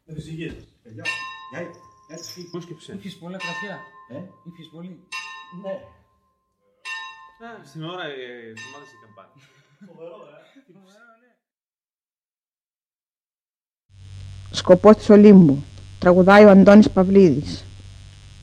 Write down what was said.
Φυσική. Παιδιά, Πόσκεψε. Ήπιες πολλά κρασιά. Ήπιες πολύ. Ναι. Στην ώρα θυμάσαι η καμπάνια. Φοβερό, Σκοπός της Ολύμπου. Τραγουδάει ο Αντώνης Παυλίδης.